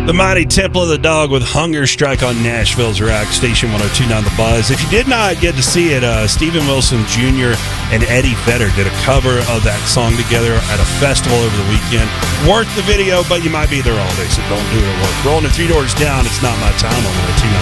The Mighty Temple of the Dog with Hunger Strike on Nashville's Rock Station 102.9 The Buzz. If you did not get to see it, Steven Wilson Jr. and Eddie Vedder did a cover of that song together at a festival over the weekend. Worth the video, but you might be there all day, so don't do it at work. Rolling it 3 doors down, it's Not My Time on 102.9